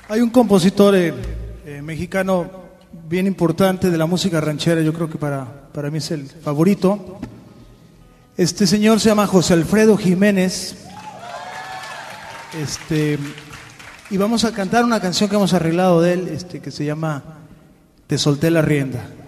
Hay un compositor mexicano bien importante de la música ranchera, yo creo que para mí es el favorito. Este señor se llama José Alfredo Jiménez. Y vamos a cantar una canción que hemos arreglado de él, que se llama Te solté la rienda.